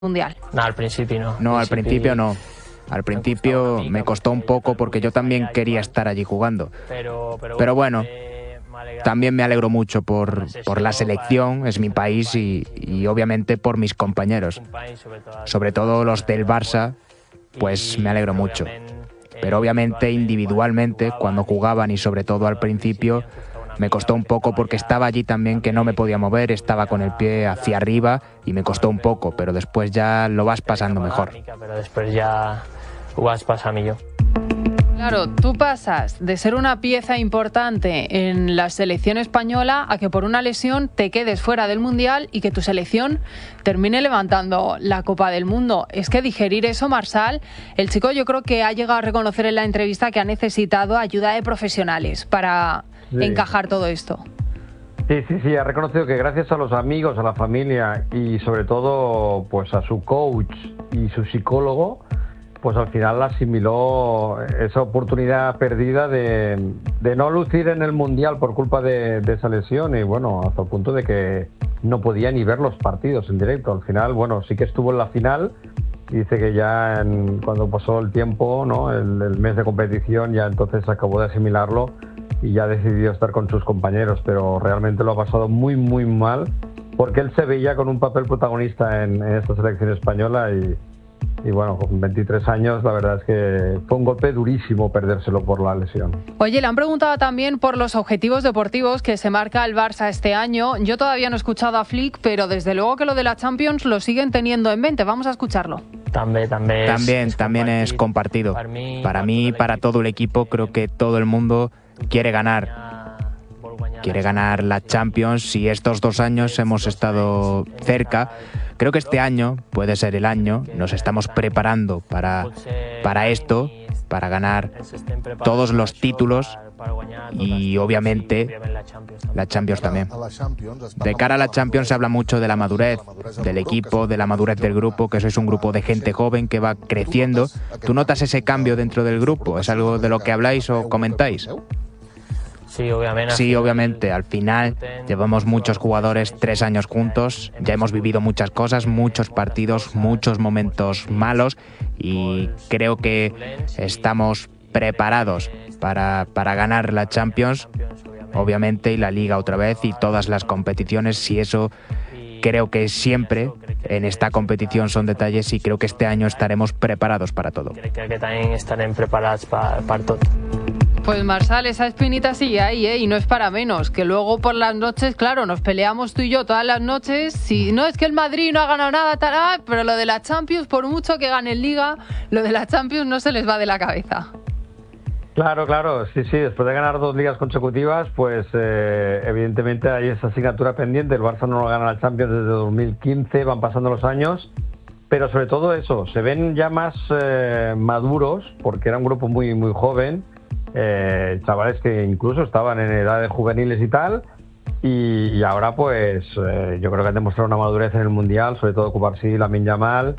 mundial. No, al principio no. No, al principio no. Al principio me costó un poco porque yo también quería estar allí jugando. Pero bueno, también me alegro mucho por la selección, es mi país y obviamente por mis compañeros. Sobre todo los del Barça, pues me alegro mucho. Pero obviamente individualmente, cuando jugaban y sobre todo al principio, me costó un poco porque estaba allí también que no me podía mover, estaba con el pie hacia arriba y me costó un poco, pero después ya lo vas pasando mejor. Pero después ya vas pasando yo. Claro, tú pasas de ser una pieza importante en la selección española a que por una lesión te quedes fuera del Mundial y que tu selección termine levantando la Copa del Mundo. Es que digerir eso, Marsal, el chico yo creo que ha llegado a reconocer en la entrevista que ha necesitado ayuda de profesionales para encajar todo esto. Sí, ha reconocido que gracias a los amigos, a la familia y sobre todo pues a su coach y su psicólogo, pues al final asimiló esa oportunidad perdida de no lucir en el Mundial por culpa de esa lesión y bueno, hasta el punto de que no podía ni ver los partidos en directo. Al final, bueno, sí que estuvo en la final y dice que ya cuando pasó el tiempo, ¿no? el mes de competición, ya entonces acabó de asimilarlo y ya decidió estar con sus compañeros, pero realmente lo ha pasado muy, muy mal porque él se veía con un papel protagonista en esta selección española y bueno, con 23 años la verdad es que fue un golpe durísimo perdérselo por la lesión. Oye, le han preguntado también por los objetivos deportivos que se marca el Barça este año. Yo todavía no he escuchado a Flick, pero desde luego que lo de la Champions lo siguen teniendo en mente. Vamos a escucharlo. También es compartido. Para mí, para todo el equipo, creo que todo el mundo quiere ganar. Quiere ganar la Champions y estos 2 años hemos estado cerca. Creo que este año puede ser el año. Nos estamos preparando para esto, para ganar todos los títulos y obviamente la Champions también. De cara a la Champions se habla mucho de la madurez del equipo, de la madurez del grupo, que sois un grupo de gente joven que va creciendo. ¿Tú notas ese cambio dentro del grupo? ¿Es algo de lo que habláis o comentáis? Sí, obviamente. Sí, obviamente. Al final llevamos muchos jugadores 3 años juntos, ya hemos vivido muchas cosas, muchos partidos, muchos momentos malos y creo que estamos preparados para ganar la Champions, obviamente, y la Liga otra vez y todas las competiciones, y eso creo que siempre en esta competición son detalles y creo que este año estaremos preparados para todo. Creo que también estarem preparados para todo. Pues Marsal, esa espinita sigue ahí, y no es para menos, que luego por las noches, claro, nos peleamos tú y yo todas las noches, si no es que el Madrid no ha ganado nada, pero lo de la Champions, por mucho que gane en Liga, lo de la Champions no se les va de la cabeza. Claro, sí, después de ganar 2 ligas consecutivas, pues evidentemente hay esa asignatura pendiente, el Barça no gana la Champions desde 2015, van pasando los años, pero sobre todo eso, se ven ya más maduros, porque era un grupo muy, muy joven, chavales que incluso estaban en edades juveniles y tal, y ahora pues yo creo que han demostrado una madurez en el Mundial, sobre todo Cubarsí, Lamine Yamal,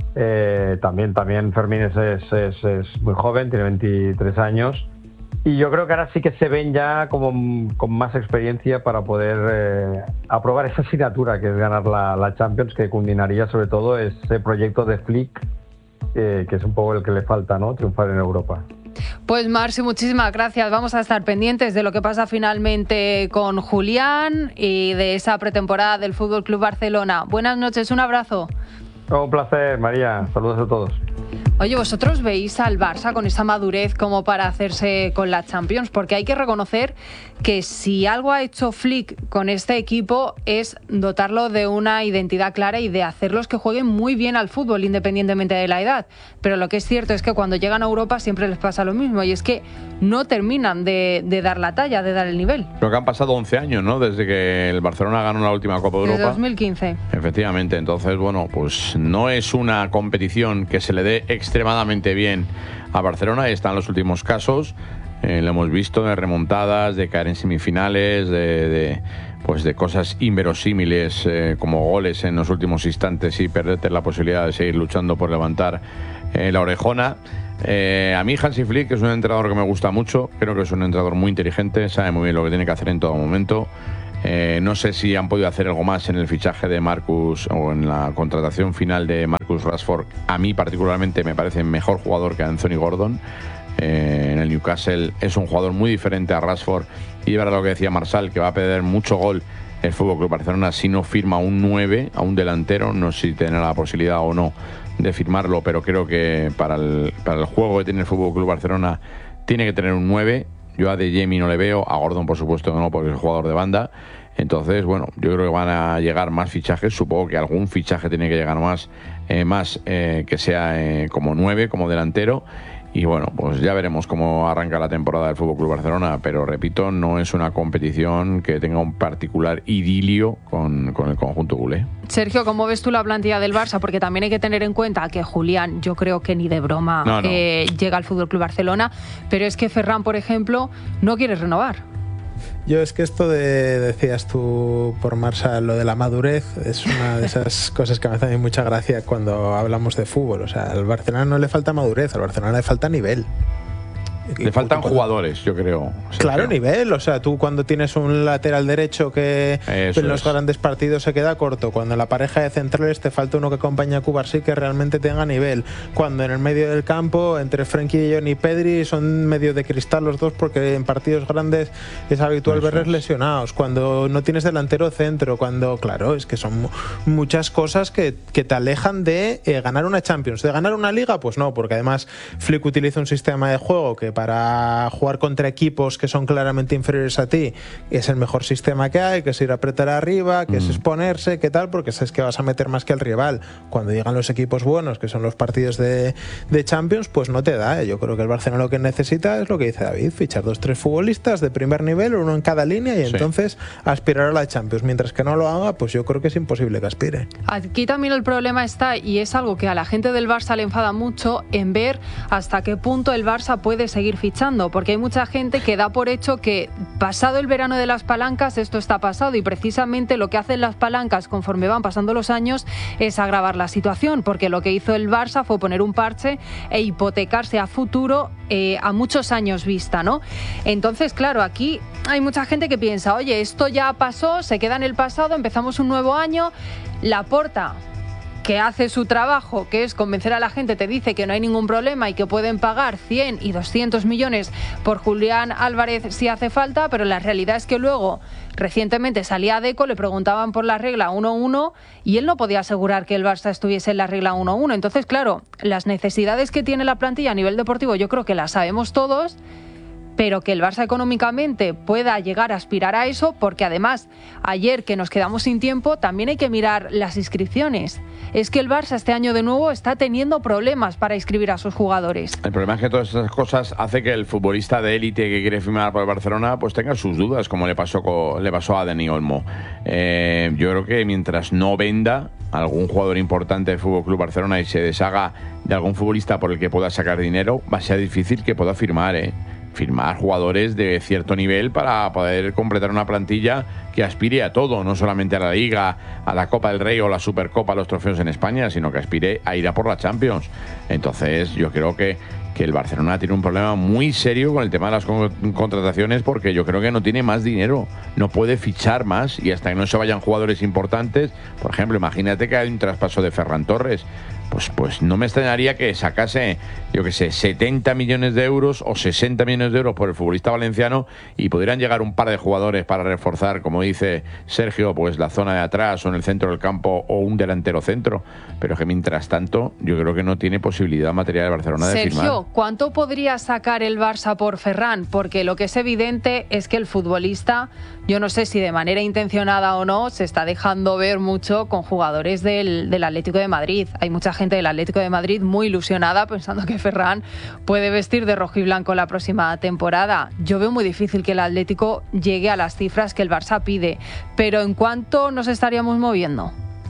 también Fermín es muy joven, tiene 23 años, y yo creo que ahora sí que se ven ya como con más experiencia para poder aprobar esa asignatura que es ganar la Champions, que culminaría sobre todo ese proyecto de Flick, que es un poco el que le falta, ¿no? Triunfar en Europa. Pues Marci, muchísimas gracias. Vamos a estar pendientes de lo que pasa finalmente con Julián y de esa pretemporada del Fútbol Club Barcelona. Buenas noches, un abrazo. Un placer, María. Saludos a todos. Oye, ¿vosotros veis al Barça con esa madurez como para hacerse con la Champions? Porque hay que reconocer que si algo ha hecho Flick con este equipo es dotarlo de una identidad clara y de hacerlos que jueguen muy bien al fútbol, independientemente de la edad. Pero lo que es cierto es que cuando llegan a Europa siempre les pasa lo mismo, y es que no terminan de dar la talla, de dar el nivel. Creo que han pasado 11 años, ¿no? Desde que el Barcelona ganó la última Copa de Europa. Desde 2015. Efectivamente, entonces, bueno, pues no es una competición que se le dé extremadamente bien a Barcelona. Ahí están los últimos casos, lo hemos visto, de remontadas, de caer en semifinales, de cosas inverosímiles, como goles en los últimos instantes y perderte la posibilidad de seguir luchando por levantar la orejona. A mí Hansi Flick es un entrenador que me gusta mucho, creo que es un entrenador muy inteligente, sabe muy bien lo que tiene que hacer en todo momento. No sé si han podido hacer algo más en el fichaje de Marcus o en la contratación final de Marcus Rashford. A mí particularmente me parece mejor jugador que Anthony Gordon. En el Newcastle es un jugador muy diferente a Rashford, y es verdad lo que decía Marsal, que va a perder mucho gol el FC Barcelona si no firma un 9, a un delantero. No sé si tendrá la posibilidad o no de firmarlo, pero creo que para el juego que tiene el FC Barcelona tiene que tener un 9. Yo a De Jemi no le veo, a Gordon por supuesto no, porque es jugador de banda. Entonces, bueno, yo creo que van a llegar más fichajes. Supongo que algún fichaje tiene que llegar más que sea como 9, como delantero. Y bueno, pues ya veremos cómo arranca la temporada del FC Barcelona, pero repito, no es una competición que tenga un particular idilio con el conjunto culé. Sergio, ¿cómo ves tú la plantilla del Barça? Porque también hay que tener en cuenta que Julián, yo creo que ni de broma llega al FC Barcelona, pero es que Ferran, por ejemplo, no quiere renovar. Yo es que esto decías tú por Marsa, lo de la madurez, es una de esas cosas que me hace mucha gracia cuando hablamos de fútbol. O sea, al Barcelona no le falta madurez, al Barcelona le falta nivel. Le faltan jugadores, yo creo. Claro, nivel. O sea, tú cuando tienes un lateral derecho que en los grandes partidos se queda corto, cuando en la pareja de centrales te falta uno que acompañe a Cubarsí que realmente tenga nivel, cuando en el medio del campo entre Frenkie de Jong y Pedri son medio de cristal los dos, porque en partidos grandes es habitual verles lesionados, cuando no tienes delantero centro, cuando, claro, es que son muchas cosas que te alejan de ganar una Champions. De ganar una Liga, pues no, porque además Flick utiliza un sistema de juego que para jugar contra equipos que son claramente inferiores a ti es el mejor sistema que hay, que es ir a apretar arriba, que es exponerse, que tal, porque sabes que vas a meter más que el rival. Cuando llegan los equipos buenos, que son los partidos de Champions, pues no te da. Yo creo que el Barcelona lo que necesita es lo que dice David, fichar 2-3 futbolistas de primer nivel, uno en cada línea, y entonces aspirar a la Champions. Mientras que no lo haga, pues yo creo que es imposible que aspire. Aquí también el problema está, y es algo que a la gente del Barça le enfada mucho, en ver hasta qué punto el Barça puede seguir fichando, porque hay mucha gente que da por hecho que pasado el verano de las palancas esto está pasado, y precisamente lo que hacen las palancas conforme van pasando los años es agravar la situación, porque lo que hizo el Barça fue poner un parche e hipotecarse a futuro a muchos años vista, ¿no? Entonces, claro, aquí hay mucha gente que piensa, oye, esto ya pasó, se queda en el pasado, empezamos un nuevo año. Laporta, que hace su trabajo, que es convencer a la gente, te dice que no hay ningún problema y que pueden pagar 100 y 200 millones por Julián Álvarez si hace falta, pero la realidad es que luego, recientemente salía Deco, le preguntaban por la regla 1-1 y él no podía asegurar que el Barça estuviese en la regla 1-1. Entonces, claro, las necesidades que tiene la plantilla a nivel deportivo yo creo que las sabemos todos, pero que el Barça económicamente pueda llegar a aspirar a eso, porque además, ayer que nos quedamos sin tiempo, también hay que mirar las inscripciones. Es que el Barça este año de nuevo está teniendo problemas para inscribir a sus jugadores. El problema es que todas esas cosas hace que el futbolista de élite que quiere firmar por el Barcelona pues tenga sus dudas, como le pasó a Dani Olmo. Yo creo que mientras no venda algún jugador importante del FC Barcelona y se deshaga de algún futbolista por el que pueda sacar dinero, va a ser difícil que pueda firmar, firmar jugadores de cierto nivel para poder completar una plantilla que aspire a todo, no solamente a la Liga, a la Copa del Rey o la Supercopa, los trofeos en España, sino que aspire a ir a por la Champions. Entonces yo creo que el Barcelona tiene un problema muy serio con el tema de las contrataciones, porque yo creo que no tiene más dinero, no puede fichar más, y hasta que no se vayan jugadores importantes, por ejemplo, imagínate que hay un traspaso de Ferran Torres, pues no me extrañaría que sacase, yo que sé, 70 millones de euros o 60 millones de euros por el futbolista valenciano y pudieran llegar un par de jugadores para reforzar, como dice Sergio, pues la zona de atrás o en el centro del campo o un delantero centro, pero que mientras tanto yo creo que no tiene posibilidad material de Barcelona de firmar. Sergio, ¿cuánto podría sacar el Barça por Ferran? Porque lo que es evidente es que el futbolista, yo no sé si de manera intencionada o no, se está dejando ver mucho con jugadores del Atlético de Madrid. Hay mucha gente del Atlético de Madrid muy ilusionada pensando que Ferran puede vestir de rojo y blanco la próxima temporada. Yo veo muy difícil que el Atlético llegue a las cifras que el Barça pide, pero ¿en cuánto nos estaríamos moviendo?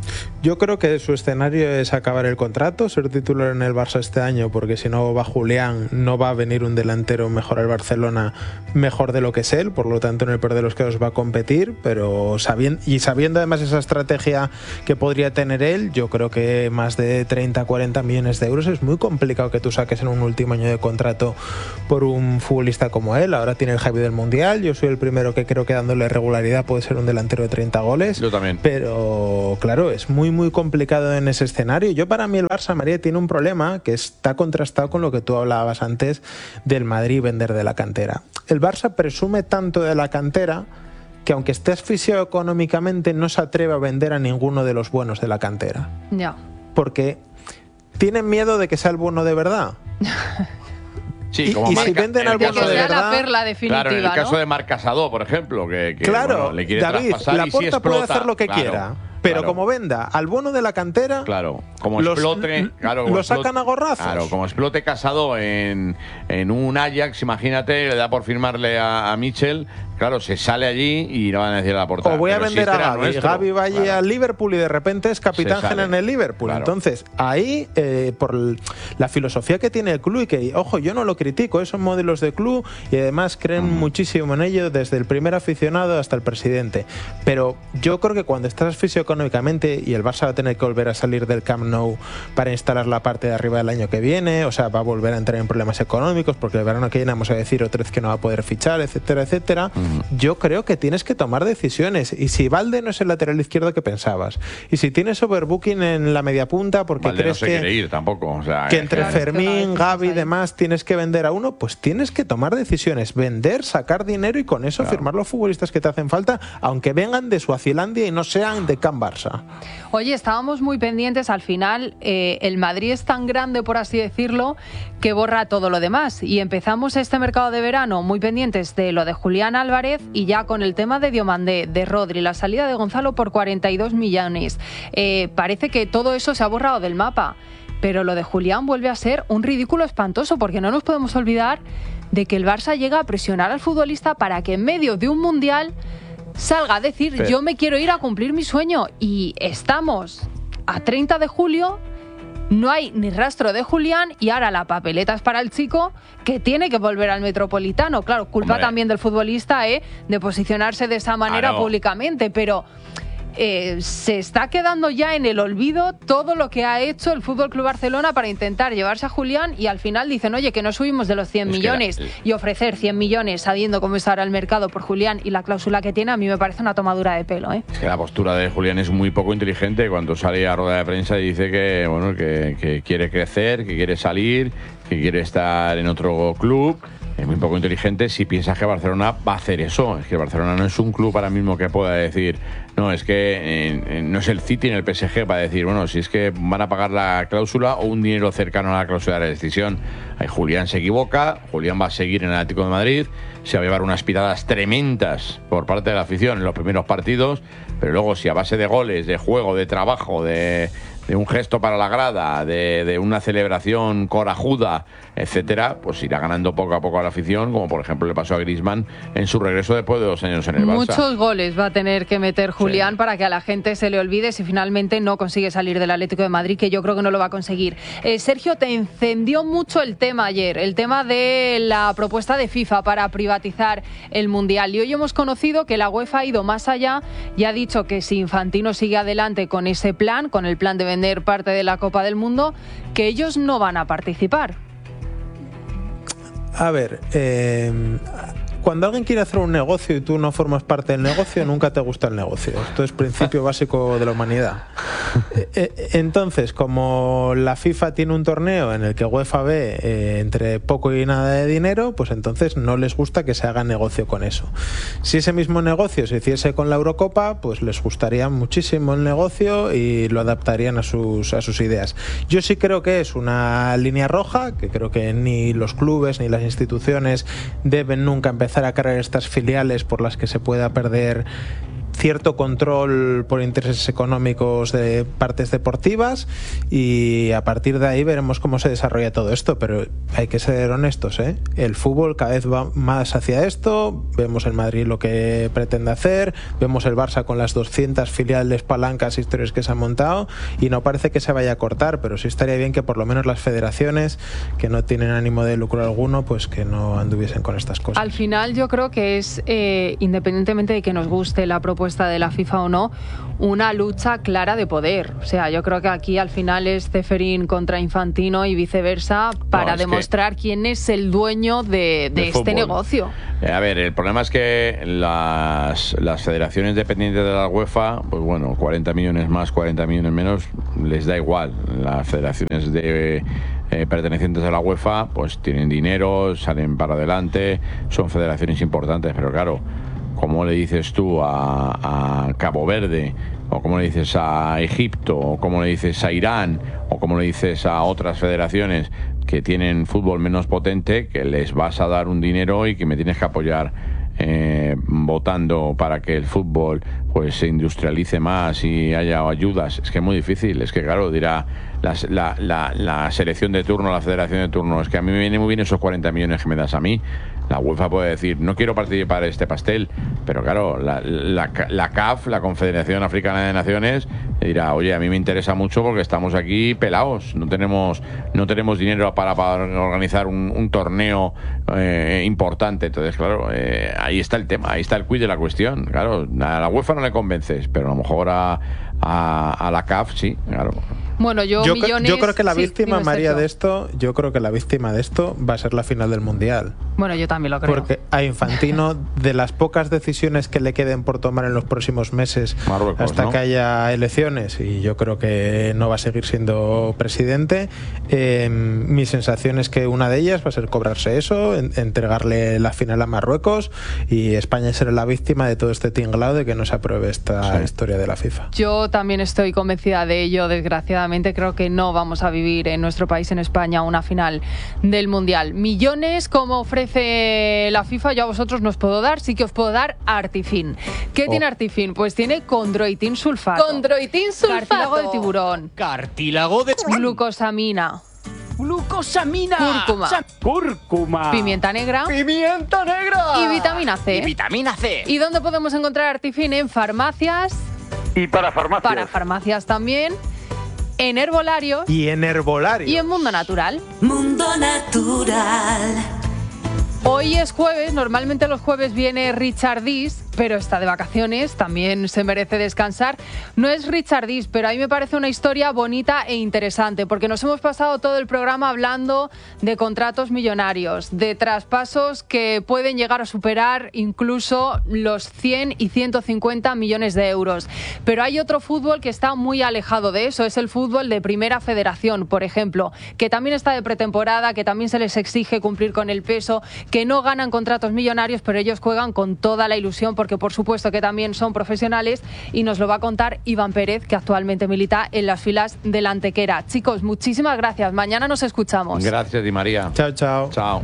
Yo creo que su escenario es acabar el contrato, ser titular en el Barça este año, porque si no va Julián, no va a venir un delantero mejor al Barcelona, mejor de lo que es él, por lo tanto en el peor de los casos va a competir, pero sabiendo además esa estrategia que podría tener él, yo creo que más de 30-40 millones de euros es muy complicado que tú saques en un último año de contrato por un futbolista como él. Ahora tiene el Javi del Mundial, yo soy el primero que creo que dándole regularidad puede ser un delantero de 30 goles. Yo también. Pero claro, es muy complicado en ese escenario. Para mí el Barça, María, tiene un problema que está contrastado con lo que tú hablabas antes del Madrid vender de la cantera. El Barça presume tanto de la cantera que aunque esté asfixiado económicamente no se atreve a vender a ninguno de los buenos de la cantera. Ya. Porque tienen miedo de que sea el bueno de verdad. Sí, como si venden al bueno de verdad, la perla definitiva, claro, en el caso ¿no? de Marc Casado, por ejemplo, que claro, bueno, le quiere David, traspasar la y Porta si explota, puede hacer lo que quiera. Pero claro, como venda al bono de la cantera, claro, como explote, lo sacan a gorrazos. Claro, como explote Casado en un Ajax, imagínate, le da por firmarle a Mitchell, claro, se sale allí y no van a decir a la Porta. O voy a vender a Gavi. Gavi va allí al Liverpool y de repente es capitán general en el Liverpool. Claro. Entonces, ahí, por la filosofía que tiene el club, y que, ojo, yo no lo critico, son modelos de club y además creen muchísimo en ello, desde el primer aficionado hasta el presidente. Pero yo creo que cuando estás asfixiado económicamente, y el Barça va a tener que volver a salir del Camp Nou para instalar la parte de arriba del año que viene, o sea, va a volver a entrar en problemas económicos porque el verano que viene vamos a decir otra vez que no va a poder fichar, etcétera, etcétera. Yo creo que tienes que tomar decisiones, y si Valde no es el lateral izquierdo que pensabas, y si tienes overbooking en la media punta porque Valde crees no se quiere ir tampoco, o sea, que entre Fermín, Gavi y demás tienes que vender a uno, pues tienes que tomar decisiones, vender, sacar dinero y con eso firmar los futbolistas que te hacen falta, aunque vengan de Suazilandia y no sean de Can Barça. Oye, estábamos muy pendientes, al final el Madrid es tan grande, por así decirlo, que borra todo lo demás, y empezamos este mercado de verano muy pendientes de lo de Julián Álvarez y ya con el tema de Diomandé, de Rodri, la salida de Gonzalo por 42 millones. Parece que todo eso se ha borrado del mapa, pero lo de Julián vuelve a ser un ridículo espantoso, porque no nos podemos olvidar de que el Barça llega a presionar al futbolista para que en medio de un mundial salga a decir yo me quiero ir a cumplir mi sueño, y estamos a 30 de julio, no hay ni rastro de Julián, y ahora la papeleta es para el chico que tiene que volver al Metropolitano. Claro, culpa también del futbolista de posicionarse de esa manera públicamente, pero se está quedando ya en el olvido todo lo que ha hecho el FC Barcelona para intentar llevarse a Julián, y al final dicen, oye, que no subimos de los 100 millones, y ofrecer 100 millones sabiendo cómo está ahora el mercado por Julián y la cláusula que tiene, a mí me parece una tomadura de pelo. Es que la postura de Julián es muy poco inteligente cuando sale a rueda de prensa y dice que, bueno, que quiere crecer, que quiere salir, que quiere estar en otro club. Es muy poco inteligente si piensas que Barcelona va a hacer eso. Es que Barcelona no es un club ahora mismo que pueda decir, no, es que no es el City ni el PSG para decir, bueno, si es que van a pagar la cláusula o un dinero cercano a la cláusula de la decisión. Ahí Julián se equivoca, Julián va a seguir en el Atlético de Madrid, se va a llevar unas pitadas tremendas por parte de la afición en los primeros partidos, pero luego si a base de goles, de juego, de trabajo, de un gesto para la grada, de una celebración corajuda, etcétera, pues irá ganando poco a poco a la afición, como por ejemplo le pasó a Griezmann en su regreso después de 2 años en el Barça. Muchos goles va a tener que meter Julián para que a la gente se le olvide si finalmente no consigue salir del Atlético de Madrid, que yo creo que no lo va a conseguir. Sergio, te encendió mucho el tema ayer, el tema de la propuesta de FIFA para privatizar el Mundial, y hoy hemos conocido que la UEFA ha ido más allá y ha dicho que si Infantino sigue adelante con ese plan, con el plan de vender parte de la Copa del Mundo, que ellos no van a participar. A ver, cuando alguien quiere hacer un negocio y tú no formas parte del negocio, nunca te gusta el negocio. Esto es principio básico de la humanidad. Entonces, como la FIFA tiene un torneo en el que UEFA ve entre poco y nada de dinero, pues entonces no les gusta que se haga negocio con eso. Si ese mismo negocio se hiciese con la Eurocopa, pues les gustaría muchísimo el negocio y lo adaptarían a sus ideas. Yo sí creo que es una línea roja, que creo que ni los clubes ni las instituciones deben nunca empezar a crear estas filiales por las que se pueda perder cierto control por intereses económicos de partes deportivas, y a partir de ahí veremos cómo se desarrolla todo esto, pero hay que ser honestos, ¿eh? El fútbol cada vez va más hacia esto, vemos el Madrid lo que pretende hacer, vemos el Barça con las 200 filiales, palancas, historias que se han montado, y no parece que se vaya a cortar, pero sí estaría bien que por lo menos las federaciones, que no tienen ánimo de lucro alguno, pues que no anduviesen con estas cosas. Al final yo creo que es, independientemente de que nos guste la propuesta de la FIFA o no, una lucha clara de poder. O sea, yo creo que aquí al final es Ceferín contra Infantino y viceversa para demostrar quién es el dueño de este fútbol. Negocio. A ver, el problema es que las federaciones dependientes de la UEFA, pues bueno, 40 millones más, 40 millones menos, les da igual. Las federaciones pertenecientes a la UEFA pues tienen dinero, salen para adelante, son federaciones importantes, pero claro, ¿cómo le dices tú a Cabo Verde, o cómo le dices a Egipto, o cómo le dices a Irán, o cómo le dices a otras federaciones que tienen fútbol menos potente, que les vas a dar un dinero y que me tienes que apoyar votando para que el fútbol pues se industrialice más y haya ayudas? Es que es muy difícil. Es que claro, dirá la selección de turno, la federación de turno, es que a mí me viene muy bien esos 40 millones que me das a mí. La UEFA puede decir, no quiero participar en este pastel, pero claro, la CAF, la Confederación Africana de Naciones, dirá, oye, a mí me interesa mucho porque estamos aquí pelados, no tenemos dinero para organizar un torneo importante. Entonces, claro, ahí está el tema, ahí está el quid de la cuestión. Claro, a la UEFA no le convences, pero a lo mejor a la CAF sí, claro. Bueno, yo creo que la víctima, María, de esto, yo creo que la víctima de esto va a ser la final del Mundial. Bueno, yo también lo creo. Porque a Infantino, de las pocas decisiones que le queden por tomar en los próximos meses, Marruecos, hasta ¿no? que haya elecciones, y yo creo que no va a seguir siendo presidente, mi sensación es que una de ellas va a ser cobrarse eso, entregarle la final a Marruecos, y España será la víctima de todo este tinglado de que no se apruebe esta historia de la FIFA. Yo también estoy convencida de ello, desgraciadamente. Creo que no vamos a vivir en nuestro país, en España, una final del Mundial. Millones, como ofrece la FIFA, yo a vosotros no os puedo dar, sí que os puedo dar Artifin. ¿Qué tiene Artifin? Pues tiene condroitin sulfato. Condroitin sulfato. Cartílago de tiburón. Cartílago de... Glucosamina. Glucosamina. Cúrcuma. Pimienta negra. Pimienta negra. Y vitamina C. Y vitamina C. ¿Y dónde podemos encontrar Artifin? En farmacias. Y para farmacias. Para farmacias también. En herbolarios. Y en herbolarios. Y en Mundo Natural. Mundo Natural. Hoy es jueves, normalmente los jueves viene Richard Dis, pero está de vacaciones, también se merece descansar. No es Richard Dis, pero a mí me parece una historia bonita e interesante, porque nos hemos pasado todo el programa hablando de contratos millonarios, de traspasos que pueden llegar a superar incluso los 100 y 150 millones de euros. Pero hay otro fútbol que está muy alejado de eso, es el fútbol de Primera Federación, por ejemplo, que también está de pretemporada, que también se les exige cumplir con el peso, que no ganan contratos millonarios, pero ellos juegan con toda la ilusión, porque por supuesto que también son profesionales, y nos lo va a contar Iván Pérez, que actualmente milita en las filas del Antequera. Chicos, muchísimas gracias. Mañana nos escuchamos. Gracias, Di María. Chao, chao. Chao.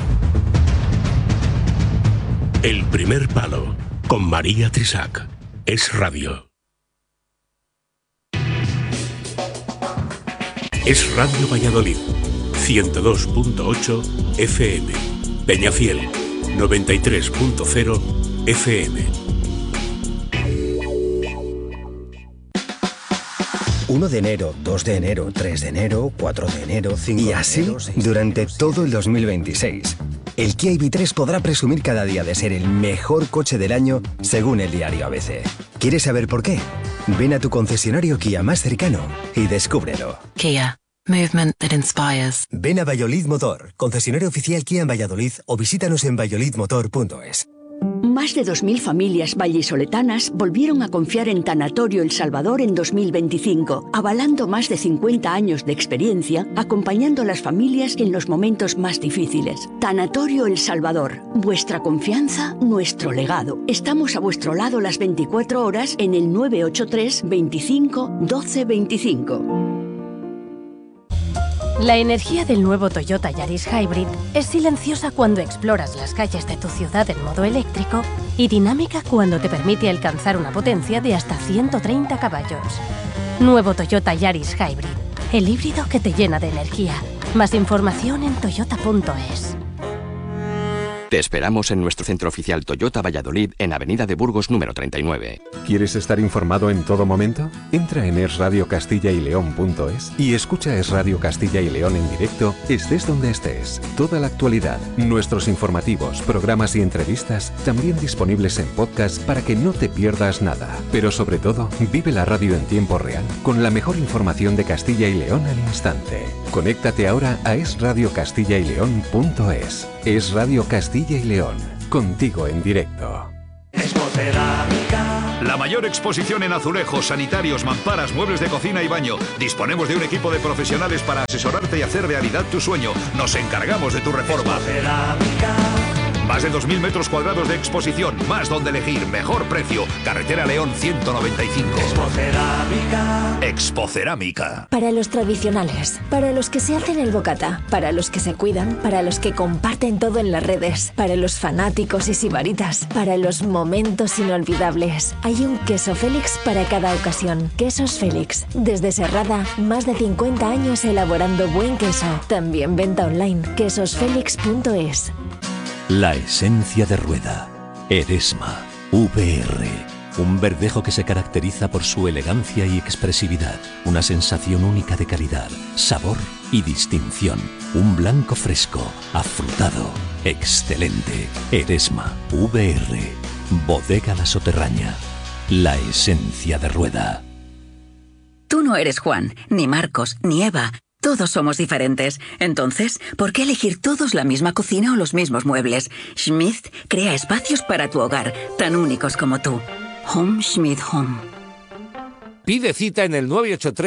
El primer palo, con María Trisac. Es radio. Es Radio Valladolid, 102.8 FM. Peñafiel, 93.0 FM. 1 de enero, 2 de enero, 3 de enero, 4 de enero, 5 de enero... Y así, durante todo el 2026. El Kia EV3 podrá presumir cada día de ser el mejor coche del año, según el diario ABC. ¿Quieres saber por qué? Ven a tu concesionario Kia más cercano y descúbrelo. Kia. Movement that inspires. Ven a Valladolid Motor, concesionario oficial Kia en Valladolid, o visítanos en valladolidmotor.es. Más de 2.000 familias vallisoletanas volvieron a confiar en Tanatorio El Salvador en 2025, avalando más de 50 años de experiencia, acompañando a las familias en los momentos más difíciles. Tanatorio El Salvador, vuestra confianza, nuestro legado. Estamos a vuestro lado las 24 horas en el 983 25 12 25. La energía del nuevo Toyota Yaris Hybrid es silenciosa cuando exploras las calles de tu ciudad en modo eléctrico y dinámica cuando te permite alcanzar una potencia de hasta 130 caballos. Nuevo Toyota Yaris Hybrid, el híbrido que te llena de energía. Más información en toyota.es. Te esperamos en nuestro centro oficial Toyota Valladolid en Avenida de Burgos número 39. ¿Quieres estar informado en todo momento? Entra en esradiocastillaYleón.es y escucha Es Radio Castilla y León en directo, estés donde estés. Toda la actualidad, nuestros informativos, programas y entrevistas también disponibles en podcast para que no te pierdas nada. Pero sobre todo, vive la radio en tiempo real con la mejor información de Castilla y León al instante. Conéctate ahora a esradiocastillaYleón.es. Es Radio Castilla y León, contigo en directo. La mayor exposición en azulejos, sanitarios, mamparas, muebles de cocina y baño. Disponemos de un equipo de profesionales para asesorarte y hacer realidad tu sueño. Nos encargamos de tu reforma. Más de 2.000 metros cuadrados de exposición, más donde elegir, mejor precio. Carretera León 195. Expocerámica. Para los tradicionales, para los que se hacen el bocata, para los que se cuidan, para los que comparten todo en las redes, para los fanáticos y sibaritas, para los momentos inolvidables. Hay un queso Félix para cada ocasión. Quesos Félix. Desde Serrada, más de 50 años elaborando buen queso. También venta online. quesosfelix.es. La esencia de Rueda. Eresma. VR. Un verdejo que se caracteriza por su elegancia y expresividad. Una sensación única de calidad, sabor y distinción. Un blanco fresco, afrutado, excelente. Eresma. VR. Bodega La Soterraña. La esencia de Rueda. Tú no eres Juan, ni Marcos, ni Eva. Todos somos diferentes. Entonces, ¿por qué elegir todos la misma cocina o los mismos muebles? Schmidt crea espacios para tu hogar, tan únicos como tú. Home Schmidt Home. Pide cita en el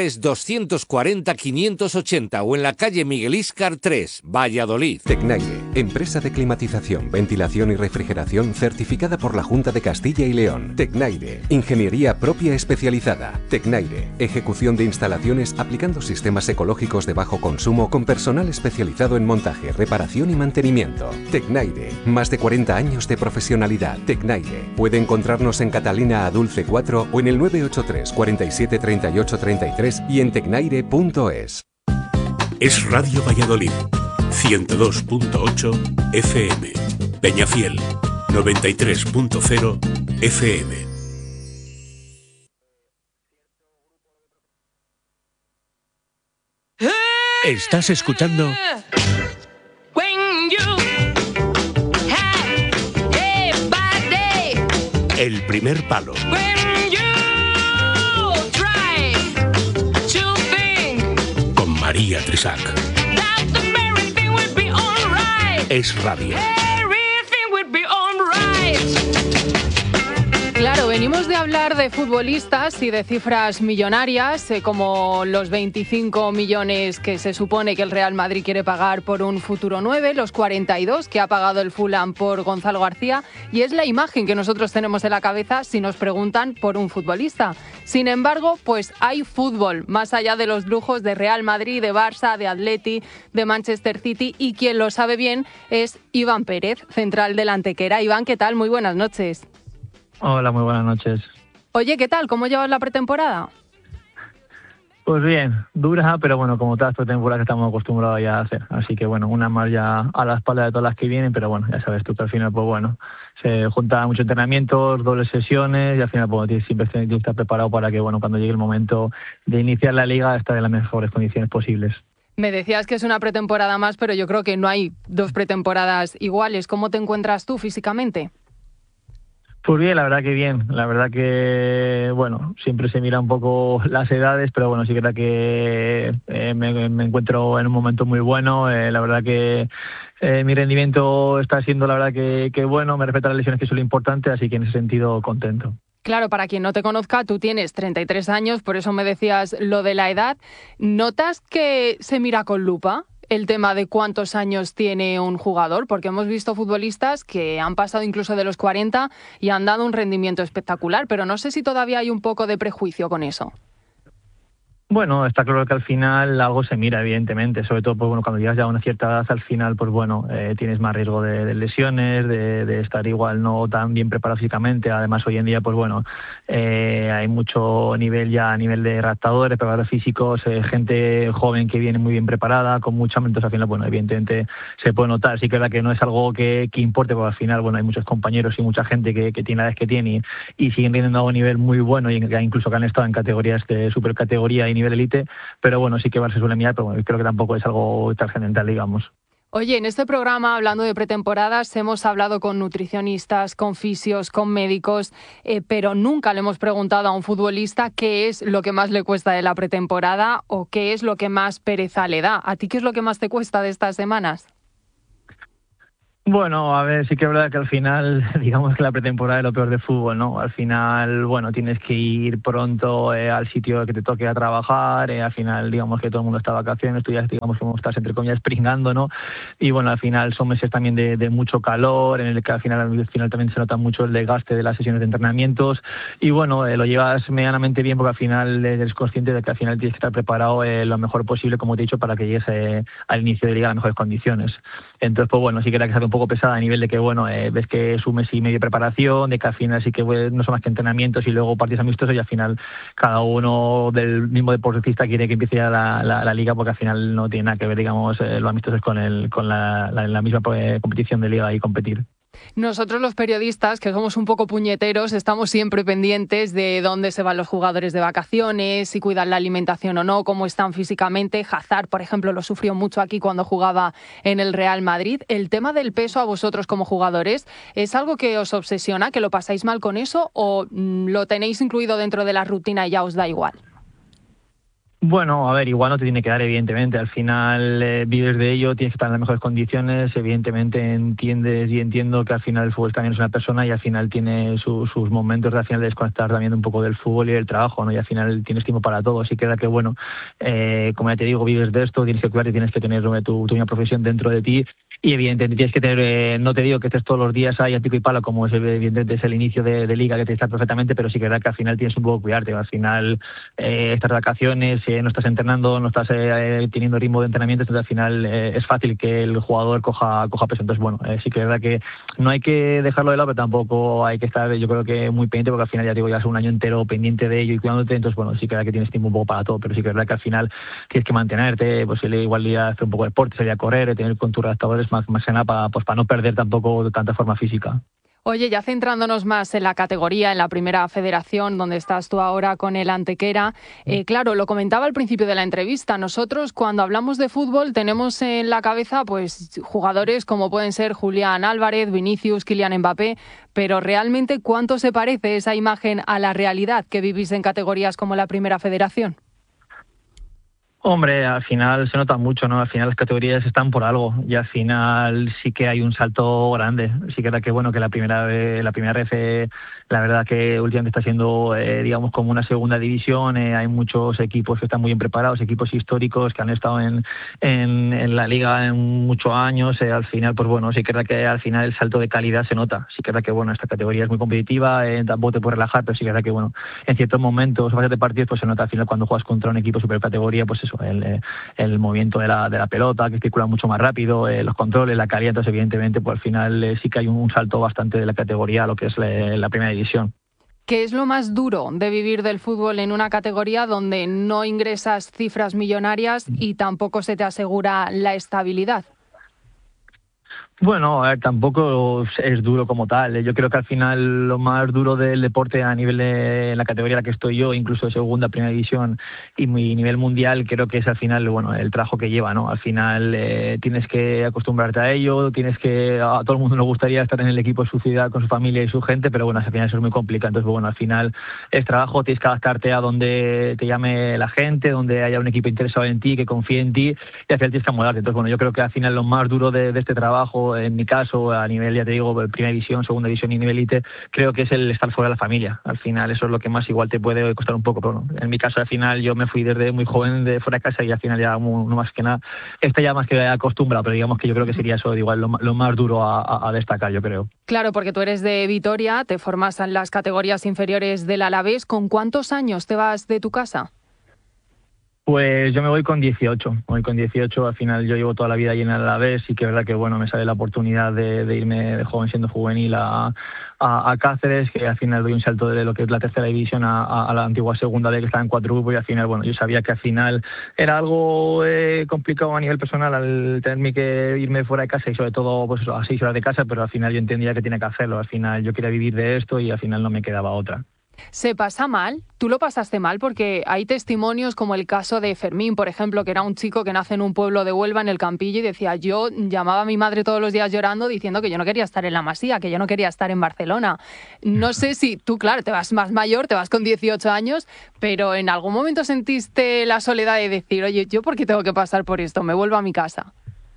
983-240-580 o en la calle Miguel Íscar 3, Valladolid. Tecnaire, empresa de climatización, ventilación y refrigeración certificada por la Junta de Castilla y León. Tecnaire, ingeniería propia especializada. Tecnaire, ejecución de instalaciones aplicando sistemas ecológicos de bajo consumo con personal especializado en montaje, reparación y mantenimiento. Tecnaire, más de 40 años de profesionalidad. Tecnaire, puede encontrarnos en Catalina Adulce 4 o en el 983 47 38 33 y en tecnaire.es. Es Radio Valladolid, 102.8 FM. Peñafiel, 93.0 FM. Estás escuchando El Primer Palo. María Trisac. Es Radio. Claro, venimos de hablar de futbolistas y de cifras millonarias, como los 25 millones que se supone que el Real Madrid quiere pagar por un futuro 9, los 42 que ha pagado el Fulham por Gonzalo García, y es la imagen que nosotros tenemos en la cabeza si nos preguntan por un futbolista. Sin embargo, pues hay fútbol, más allá de los lujos de Real Madrid, de Barça, de Atleti, de Manchester City, y quien lo sabe bien es Iván Pérez, central del Antequera. Iván, ¿qué tal? Muy buenas noches. Hola, muy buenas noches. Oye, ¿qué tal? ¿Cómo llevas la pretemporada? Pues bien, dura, pero bueno, como todas las pretemporadas que estamos acostumbrados ya a hacer. Así que bueno, una más ya a la espalda de todas las que vienen, pero bueno, ya sabes tú que al final, pues bueno, se juntan muchos entrenamientos, dobles sesiones y al final pues siempre tienes que estar preparado para que, bueno, cuando llegue el momento de iniciar la liga, estar en las mejores condiciones posibles. Me decías que es una pretemporada más, pero yo creo que no hay dos pretemporadas iguales. ¿Cómo te encuentras tú físicamente? Pues bien, la verdad que bien. La verdad que, bueno, siempre se mira un poco las edades, pero bueno, sí que es verdad que me encuentro en un momento muy bueno. La verdad que mi rendimiento está siendo, la verdad que bueno. Me respeta las lesiones, que es lo importante, así que en ese sentido contento. Claro, para quien no te conozca, tú tienes 33 años, por eso me decías lo de la edad. ¿Notas que se mira con lupa el tema de cuántos años tiene un jugador? Porque hemos visto futbolistas que han pasado incluso de los 40 y han dado un rendimiento espectacular, pero no sé si todavía hay un poco de prejuicio con eso. Bueno, está claro que al final algo se mira, evidentemente, sobre todo pues, bueno, cuando llegas ya a una cierta edad, al final pues bueno, tienes más riesgo de lesiones, de estar igual no tan bien preparado físicamente. Además, hoy en día pues bueno, hay mucho nivel ya a nivel de adaptadores, preparadores físicos, gente joven que viene muy bien preparada, con mucha mente, al final, bueno, evidentemente se puede notar. Sí que es verdad que no es algo que importe, porque al final, bueno, hay muchos compañeros y mucha gente que tiene la edad que tiene y siguen rindiendo a un nivel muy bueno, y incluso que han estado en categorías de supercategoría y nivel élite, pero bueno, sí que se suele mirar, pero bueno, creo que tampoco es algo trascendental, digamos. Oye, en este programa, hablando de pretemporadas, hemos hablado con nutricionistas, con fisios, con médicos, pero nunca le hemos preguntado a un futbolista qué es lo que más le cuesta de la pretemporada o qué es lo que más pereza le da. ¿A ti qué es lo que más te cuesta de estas semanas? Bueno, a ver, sí que es verdad que al final, digamos que la pretemporada es lo peor de fútbol, ¿no? Al final, bueno, tienes que ir pronto al sitio que te toque a trabajar, al final, digamos que todo el mundo está de vacaciones, tú ya, digamos, como estás, entre comillas, pringando, ¿no? Y bueno, al final son meses también de mucho calor, en el que al final también se nota mucho el desgaste de las sesiones de entrenamientos, y bueno, lo llevas medianamente bien porque al final eres consciente de que al final tienes que estar preparado lo mejor posible, como te he dicho, para que llegues al inicio de liga a las mejores condiciones. Entonces, pues bueno, sí que era que un poco pesada a nivel de que, bueno, ves que es un mes y medio de preparación, de que al final sí que no son más que entrenamientos y luego partidos amistosos, y al final cada uno del mismo deportista quiere que empiece ya la liga, porque al final no tiene nada que ver, digamos, los amistosos con la misma competición de liga y competir. Nosotros los periodistas, que somos un poco puñeteros, estamos siempre pendientes de dónde se van los jugadores de vacaciones, si cuidan la alimentación o no, cómo están físicamente. Hazard, por ejemplo, lo sufrió mucho aquí cuando jugaba en el Real Madrid. ¿El tema del peso a vosotros como jugadores es algo que os obsesiona, que lo pasáis mal con eso, o lo tenéis incluido dentro de la rutina y ya os da igual? Bueno, a ver, igual no te tiene que dar, evidentemente. Al final vives de ello, tienes que estar en las mejores condiciones. Evidentemente entiendes y entiendo que al final el fútbol también es una persona y al final tiene sus momentos de al final desconectar también un poco del fútbol y del trabajo, ¿no? Y al final tienes tiempo para todo. Así que da que, bueno, como ya te digo, vives de esto, tienes que cuidar y tienes que tener tu profesión dentro de ti. Y evidentemente tienes que tener, no te digo que estés todos los días ahí a pico y palo, como evidentemente es el inicio de liga, que te está perfectamente, pero sí que es verdad que al final tienes un poco que cuidarte. Al final estas vacaciones, no estás entrenando, no estás teniendo ritmo de entrenamiento, entonces al final es fácil que el jugador coja peso. Entonces, bueno, sí que es verdad que no hay que dejarlo de lado, pero tampoco hay que estar, yo creo que muy pendiente, porque al final ya te digo, ya es un año entero pendiente de ello y cuidándote. Entonces, bueno, sí que es verdad que tienes tiempo un poco para todo, pero sí que es verdad que al final tienes que mantenerte, pues igual ir a hacer un poco de deporte, salir a correr, tener con tus adaptadores más que nada para no perder tampoco tanta forma física. Oye, ya centrándonos más en la categoría, en la primera federación, donde estás tú ahora con el Antequera, claro, lo comentaba al principio de la entrevista, nosotros cuando hablamos de fútbol tenemos en la cabeza pues jugadores como pueden ser Julián Álvarez, Vinicius, Kylian Mbappé, pero realmente ¿cuánto se parece esa imagen a la realidad que vivís en categorías como la primera federación? Hombre, al final se nota mucho, ¿no? Al final las categorías están por algo y al final sí que hay un salto grande. Sí que era que, bueno, que la primera ref, la verdad que últimamente está siendo, digamos, como una segunda división. Hay muchos equipos que están muy bien preparados, equipos históricos que han estado en la liga en muchos años. Al final, pues bueno, sí que era que al final el salto de calidad se nota. Sí que era que, bueno, esta categoría es muy competitiva, tampoco te puedes relajar, pero sí que era que, bueno, en ciertos momentos, fases de partidos, pues se nota al final cuando juegas contra un equipo supercategoría, pues el movimiento de la pelota, que circula mucho más rápido, los controles, la calidad. Entonces, evidentemente, pues al final sí que hay un salto bastante de la categoría a lo que es la primera división. ¿Qué es lo más duro de vivir del fútbol en una categoría donde no ingresas cifras millonarias y tampoco se te asegura la estabilidad? Bueno, tampoco es duro como tal. Yo creo que al final lo más duro del deporte a nivel de la categoría en la que estoy yo, incluso de segunda, primera división y nivel mundial, creo que es al final, bueno, el trabajo que lleva, ¿no? Al final tienes que acostumbrarte a ello, a todo el mundo le gustaría estar en el equipo de su ciudad con su familia y su gente, pero bueno, al final eso es muy complicado. Entonces, bueno, al final es trabajo, tienes que adaptarte a donde te llame la gente, donde haya un equipo interesado en ti, que confíe en ti, y al final tienes que amoldarte. Entonces, bueno, yo creo que al final lo más duro de este trabajo, en mi caso, a nivel, ya te digo, primera división, segunda división y nivel élite, creo que es el estar fuera de la familia. Al final eso es lo que más igual te puede costar un poco, pero bueno, en mi caso al final yo me fui desde muy joven de fuera de casa y al final ya no más que nada, ya más que acostumbrado, pero digamos que yo creo que sería eso igual lo más duro a destacar, yo creo. Claro, porque tú eres de Vitoria, te formas en las categorías inferiores del Alavés. ¿Con cuántos años te vas de tu casa? Pues yo me voy con 18. Al final yo llevo toda la vida allí en el Alavés y que es verdad que bueno, me sale la oportunidad de irme de joven siendo juvenil a Cáceres, que al final doy un salto de lo que es la tercera división a la antigua segunda D, que estaba en 4 grupos, y al final, bueno, yo sabía que al final era algo complicado a nivel personal al tenerme que irme fuera de casa y sobre todo pues a 6 horas de casa, pero al final yo entendía que tenía que hacerlo. Al final yo quería vivir de esto y al final no me quedaba otra. ¿Se pasa mal? ¿Tú lo pasaste mal? Porque hay testimonios como el caso de Fermín, por ejemplo, que era un chico que nace en un pueblo de Huelva, en el Campillo, y decía, yo llamaba a mi madre todos los días llorando diciendo que yo no quería estar en la Masía, que yo no quería estar en Barcelona. No sé si tú, claro, te vas más mayor, te vas con 18 años, pero ¿en algún momento sentiste la soledad de decir, oye, ¿yo por qué tengo que pasar por esto? Me vuelvo a mi casa.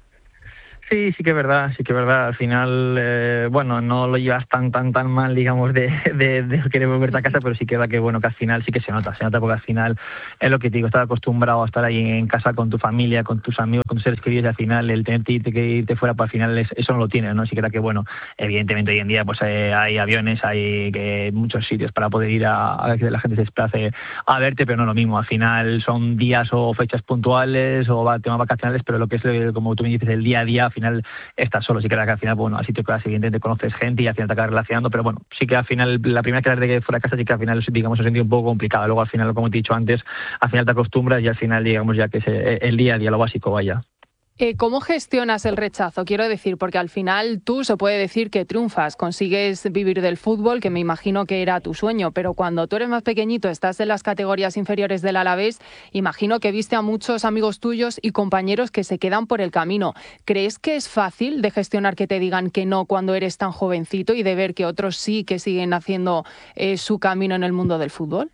Sí que es verdad. Al final, bueno, no lo llevas tan mal, digamos, de querer volverte a casa, pero sí que es verdad que, bueno, que al final sí que se nota porque al final es lo que te digo, estás acostumbrado a estar ahí en casa con tu familia, con tus amigos, con tus seres queridos, y al final el tener que irte fuera, pues al final eso no lo tienes, ¿no? Sí que es verdad que, bueno, evidentemente hoy en día pues hay aviones, hay muchos sitios para poder ir a que la gente se desplace a verte, pero no es lo mismo. Al final son días o fechas puntuales o temas vacacionales, pero lo que es, como tú me dices, el día a día, al final estás solo. Sí que al final, bueno, así te quedas, evidentemente conoces gente y al final te acabas relacionando, pero bueno, sí que al final, la primera que de fuera de casa, sí que al final, digamos, se sentía un poco complicado. Luego al final, como te he dicho antes, al final te acostumbras y al final, digamos, ya que es el día a día, lo básico, vaya. ¿Cómo gestionas el rechazo? Quiero decir, porque al final tú se puede decir que triunfas, consigues vivir del fútbol, que me imagino que era tu sueño, pero cuando tú eres más pequeñito, estás en las categorías inferiores del Alavés, imagino que viste a muchos amigos tuyos y compañeros que se quedan por el camino. ¿Crees que es fácil de gestionar que te digan que no cuando eres tan jovencito y de ver que otros sí que siguen haciendo su camino en el mundo del fútbol?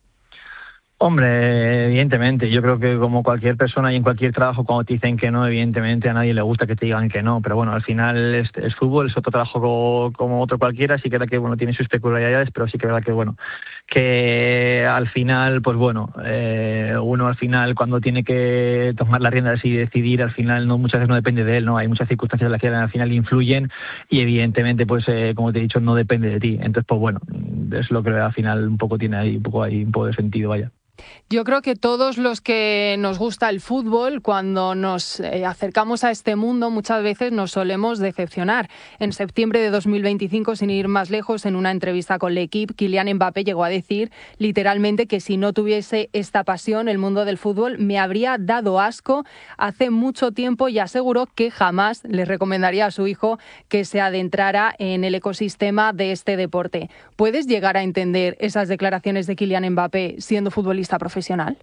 Hombre, evidentemente, yo creo que como cualquier persona y en cualquier trabajo, cuando te dicen que no, evidentemente a nadie le gusta que te digan que no, pero bueno, al final es fútbol, es otro trabajo como otro cualquiera, sí que es verdad que bueno, tiene sus peculiaridades, pero sí que es verdad que bueno, que al final, pues bueno, uno al final cuando tiene que tomar las riendas y decidir, al final no muchas veces no depende de él, no, hay muchas circunstancias en las que al final influyen y evidentemente pues como te he dicho no depende de ti, entonces pues bueno, es lo que al final un poco tiene ahí un poco de sentido, vaya. Yo creo que todos los que nos gusta el fútbol, cuando nos acercamos a este mundo, muchas veces nos solemos decepcionar. En septiembre de 2025, sin ir más lejos, en una entrevista con L'Equipe, Kylian Mbappé llegó a decir literalmente que si no tuviese esta pasión, el mundo del fútbol me habría dado asco hace mucho tiempo, y aseguró que jamás le recomendaría a su hijo que se adentrara en el ecosistema de este deporte. ¿Puedes llegar a entender esas declaraciones de Kylian Mbappé siendo futbolista profesional?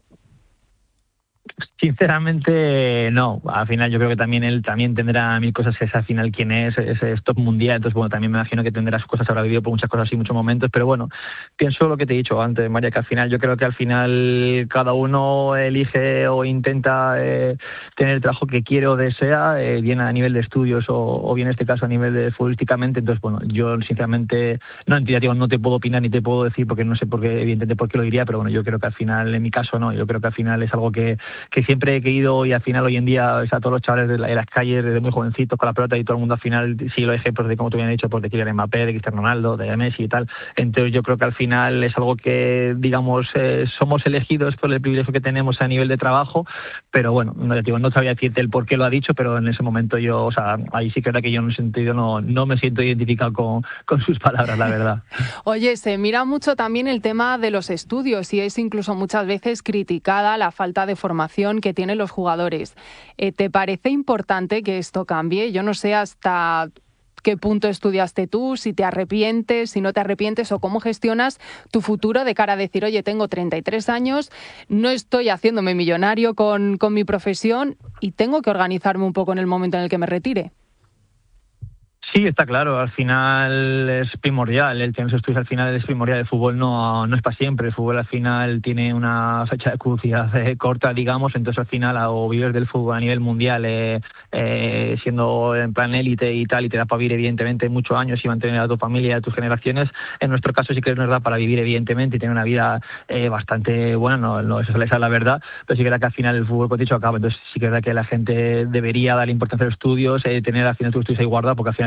Sinceramente no, al final yo creo que también él también tendrá mil cosas, es al final quién es top mundial, entonces bueno, también me imagino que tendrá sus cosas, habrá vivido por muchas cosas y muchos momentos, pero bueno, pienso lo que te he dicho antes, María, que al final yo creo que al final cada uno elige o intenta tener el trabajo que quiere o desea, bien a nivel de estudios o bien en este caso a nivel de futbolísticamente, entonces bueno, yo sinceramente no te puedo opinar ni te puedo decir porque no sé por qué, evidentemente por qué lo diría, pero bueno, yo creo que al final, en mi caso no, yo creo que al final es algo que siempre he querido y al final hoy en día a todos los chavales de las calles desde muy jovencitos con la pelota y todo el mundo al final sigue los ejemplos de como te habían dicho, pues de Kylian Mbappé, de Cristiano Ronaldo, de Messi y tal, entonces yo creo que al final es algo que digamos somos elegidos por el privilegio que tenemos a nivel de trabajo, pero bueno, no sabía decirte el por qué lo ha dicho, pero en ese momento yo, o sea, ahí sí que era que yo en un sentido no me siento identificado con sus palabras, la verdad. Oye, se mira mucho también el tema de los estudios y es incluso muchas veces criticada la falta de formación que tienen los jugadores. ¿Te parece importante que esto cambie? Yo no sé hasta qué punto estudiaste tú, si te arrepientes, si no te arrepientes, o cómo gestionas tu futuro de cara a decir, oye, tengo 33 años, no estoy haciéndome millonario con mi profesión y tengo que organizarme un poco en el momento en el que me retire. Sí, está claro, al final es primordial, el tener esos estudios al final es primordial, el fútbol no es para siempre, el fútbol al final tiene una fecha de caducidad corta, digamos, entonces al final o vives del fútbol a nivel mundial siendo en plan élite y tal, y te da para vivir evidentemente muchos años y mantener a tu familia y a tus generaciones, en nuestro caso sí que nos da para vivir evidentemente y tener una vida bastante buena, no eso es la verdad, pero sí que es verdad que al final el fútbol, como he dicho, acaba, entonces sí que es verdad que la gente debería darle importancia a los estudios, tener al final tus estudios ahí guardados, porque al final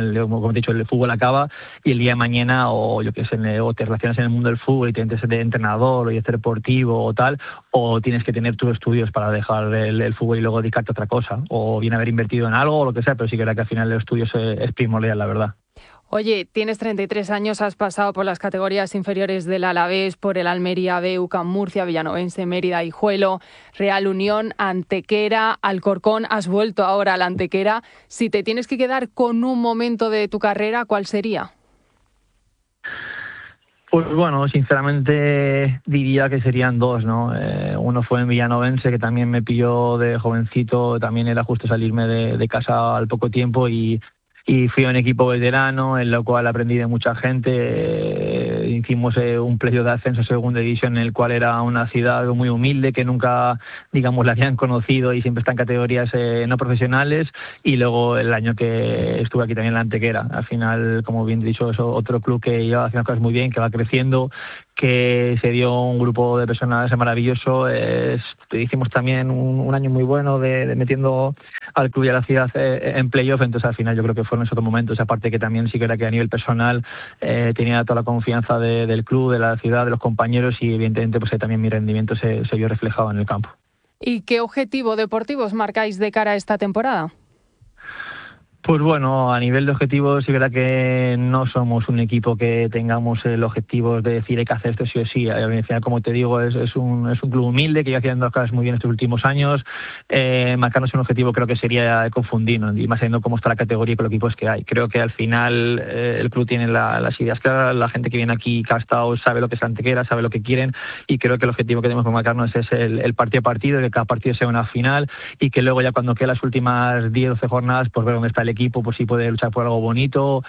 final, como he dicho, el fútbol acaba y el día de mañana o yo qué sé, o te relacionas en el mundo del fútbol y te metes de entrenador o de deportivo o tal, o tienes que tener tus estudios para dejar el fútbol y luego dedicarte a otra cosa, o bien haber invertido en algo o lo que sea, pero sí que era que al final el estudio es primordial, la verdad. Oye, tienes 33 años, has pasado por las categorías inferiores del Alavés, por el Almería B, UCAM Murcia, Villanovense, Mérida, Hijuelo, Real Unión, Antequera, Alcorcón, has vuelto ahora al Antequera. Si te tienes que quedar con un momento de tu carrera, ¿cuál sería? Pues bueno, sinceramente diría que serían dos, ¿no? Uno fue en Villanovense, que también me pilló de jovencito, también era justo salirme de casa al poco tiempo y fui a un equipo veterano en lo cual aprendí de mucha gente. Hicimos un playoff de ascenso a segunda división en el cual era una ciudad muy humilde que nunca, digamos, la habían conocido y siempre está en categorías no profesionales. Y luego el año que estuve aquí también en la Antequera. Al final, como bien dicho, es otro club que lleva haciendo cosas muy bien, que va creciendo, que se dio un grupo de personas maravilloso. Hicimos también un año muy bueno de metiendo al club y a la ciudad en playoff. Entonces al final yo creo que fueron esos otros momentos, aparte que también sí que era que a nivel personal tenía toda la confianza del club, de la ciudad, de los compañeros, y evidentemente pues también mi rendimiento se vio reflejado en el campo. ¿Y qué objetivo deportivo os marcáis de cara a esta temporada? Pues bueno, a nivel de objetivos, sí es verdad que no somos un equipo que tengamos el objetivo de decir hay que hacer esto sí o sí. Al final, como te digo, es un club humilde que lleva haciendo las cosas muy bien estos últimos años. Marcarnos un objetivo creo que sería confundirnos, y más sabiendo cómo está la categoría y con los equipos que hay. Creo que al final el club tiene las ideas claras, la gente que viene aquí, que ha estado, sabe lo que es Antequera, sabe lo que quieren, y creo que el objetivo que tenemos que marcarnos es el partido a partido, que cada partido sea una final, y que luego ya cuando queden las últimas 10 o 12 jornadas, pues ver dónde está el equipo, pues si puede luchar por algo bonito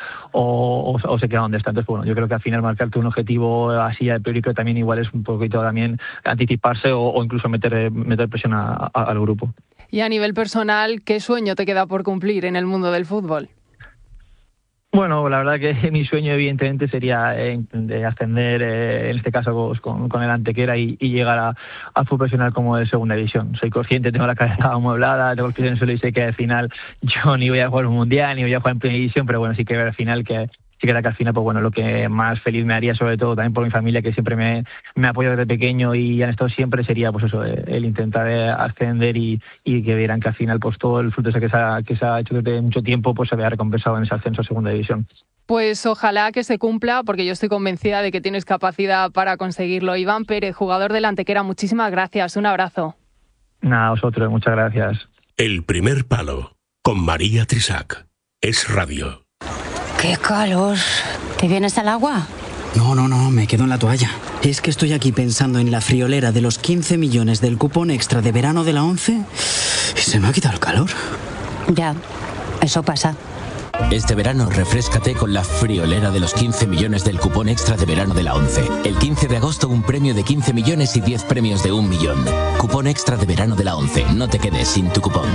o se queda donde está. Entonces, bueno, yo creo que al final marcarte un objetivo así a priori, pero también igual es un poquito también anticiparse o incluso meter presión al grupo. Y a nivel personal, ¿qué sueño te queda por cumplir en el mundo del fútbol? Bueno, la verdad que mi sueño evidentemente sería de ascender, en este caso con el Antequera y llegar al fútbol profesional como de segunda división. Soy consciente, tengo la cabeza amueblada, tengo el pie en el suelo y sé que al final yo ni voy a jugar un mundial, ni voy a jugar en primera división, pero bueno, sí que al final sí que al final, pues bueno, lo que más feliz me haría, sobre todo también por mi familia, que siempre me apoya desde pequeño y han estado siempre, sería pues eso, el intentar ascender y que vieran que al final pues todo el fruto ese que se ha hecho desde mucho tiempo pues se vea recompensado en ese ascenso a segunda división. Pues ojalá que se cumpla, porque yo estoy convencida de que tienes capacidad para conseguirlo. Iván Pérez, jugador del Antequera, muchísimas gracias, un abrazo. Nada, a vosotros, muchas gracias. El primer palo, con María Trisac. Es radio. ¡Qué calor! ¿Te vienes al agua? No, me quedo en la toalla. Es que estoy aquí pensando en la friolera de los 15 millones del cupón extra de verano de la 11 y se me ha quitado el calor. Ya, eso pasa. Este verano refréscate con la friolera de los 15 millones del cupón extra de verano de la 11. El 15 de agosto un premio de 15 millones y 10 premios de 1 millón. Cupón extra de verano de la 11. No te quedes sin tu cupón.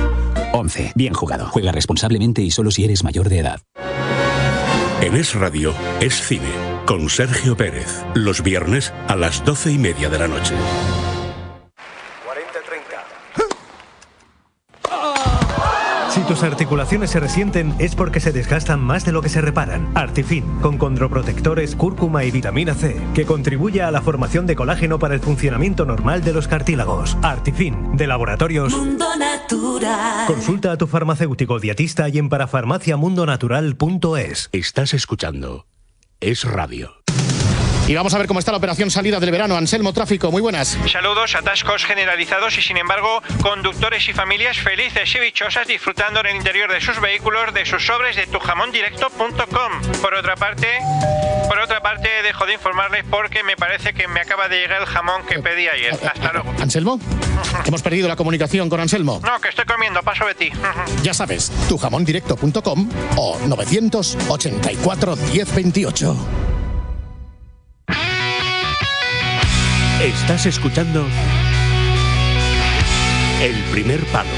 11. Bien jugado. Juega responsablemente y solo si eres mayor de edad. En Es Radio, Es Cine, con Sergio Pérez. Los viernes a las 12:30 de la noche. 40-30. Si tus articulaciones se resienten es porque se desgastan más de lo que se reparan. Artifin, con condroprotectores, cúrcuma y vitamina C, que contribuye a la formación de colágeno para el funcionamiento normal de los cartílagos. Artifin, de Laboratorios Mundo Natural. Consulta a tu farmacéutico dietista y en parafarmaciamundonatural.es. Estás escuchando Es Radio. Y vamos a ver cómo está la operación salida del verano. Anselmo, tráfico, muy buenas. Saludos, atascos generalizados y sin embargo conductores y familias felices y dichosas disfrutando en el interior de sus vehículos de sus sobres de tujamondirecto.com. Por otra parte, dejo de informarles porque me parece que me acaba de llegar el jamón que pedí ayer. Hasta luego. ¿Anselmo? Hemos perdido la comunicación con Anselmo. No, que estoy comiendo, paso de ti. Ya sabes, tujamondirecto.com o 984 1028. Estás escuchando El primer palo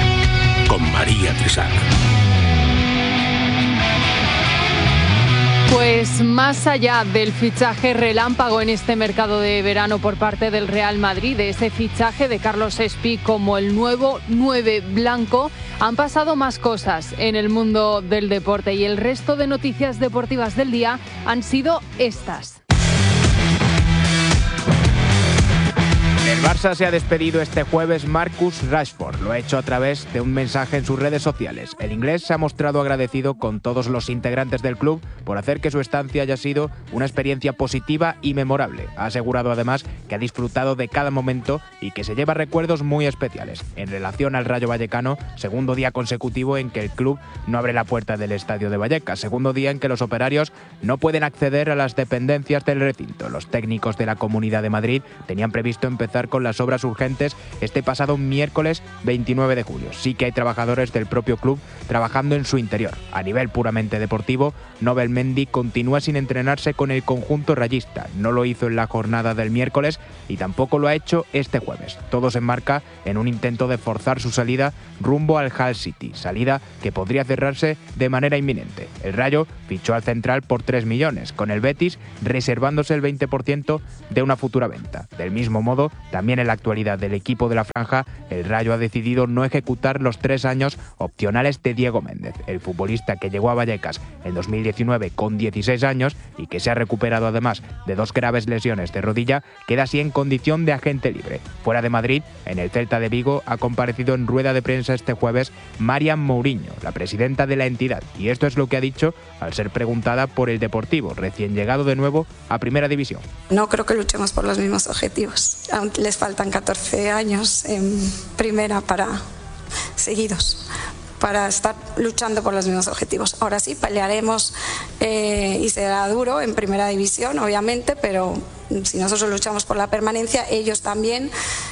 con María Trisac. Pues más allá del fichaje relámpago en este mercado de verano por parte del Real Madrid, de ese fichaje de Carlos Espí como el nuevo 9 blanco, han pasado más cosas en el mundo del deporte y el resto de noticias deportivas del día han sido estas. El Barça se ha despedido este jueves Marcus Rashford. Lo ha hecho a través de un mensaje en sus redes sociales. El inglés se ha mostrado agradecido con todos los integrantes del club por hacer que su estancia haya sido una experiencia positiva y memorable. Ha asegurado además que ha disfrutado de cada momento y que se lleva recuerdos muy especiales. En relación al Rayo Vallecano, segundo día consecutivo en que el club no abre la puerta del estadio de Vallecas. Segundo día en que los operarios no pueden acceder a las dependencias del recinto. Los técnicos de la Comunidad de Madrid tenían previsto empezar con las obras urgentes este pasado miércoles 29 de julio. Sí que hay trabajadores del propio club trabajando en su interior. A nivel puramente deportivo, Nobel Mendy continúa sin entrenarse con el conjunto rayista. No lo hizo en la jornada del miércoles y tampoco lo ha hecho este jueves. Todo se enmarca en un intento de forzar su salida rumbo al Hull City, salida que podría cerrarse de manera inminente. El Rayo fichó al central por 3 millones, con el Betis reservándose el 20% de una futura venta. Del mismo modo, también en la actualidad del equipo de la franja, el Rayo ha decidido no ejecutar los 3 años opcionales de Diego Méndez. El futbolista que llegó a Vallecas en 2019 con 16 años y que se ha recuperado además de 2 graves lesiones de rodilla, queda así en condición de agente libre. Fuera de Madrid, en el Celta de Vigo, ha comparecido en rueda de prensa este jueves Marian Mourinho, la presidenta de la entidad, y esto es lo que ha dicho al ser preguntada por el Deportivo, recién llegado de nuevo a Primera División. No creo que luchemos por los mismos objetivos. Aún les faltan 14 años en Primera seguidos para estar luchando por los mismos objetivos. Ahora sí, pelearemos y será duro en Primera División, obviamente, pero si nosotros luchamos por la permanencia, ellos también,